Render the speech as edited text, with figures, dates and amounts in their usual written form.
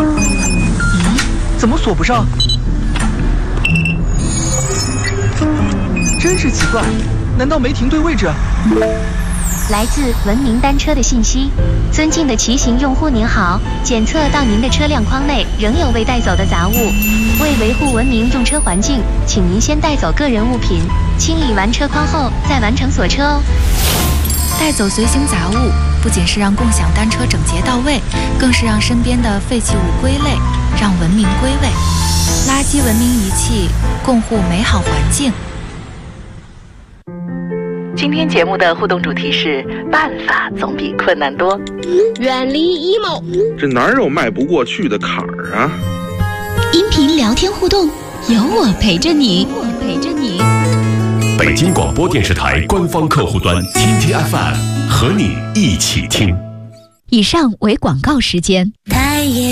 怎么锁不上？真是奇怪，难道没停对位置？ 来自文明单车的信息：尊敬的骑行用户您好，检测到您的车辆框内仍有未带走的杂物，为维护文明用车环境，请您先带走个人物品，清理完车框后再完成锁车哦。 带走随行杂物，不仅是让共享单车整洁到位，更是让身边的废弃物归类，让文明归位。垃圾文明遗弃，共护美好环境。 今天节目的互动主题是办法总比困难多。 远离 emo， 这哪有迈不过去的坎儿啊？ 音频聊天互动，有我陪着你。 北京广播电视台官方客户端天天 FM 和你一起听。 以上为广告时间。 太也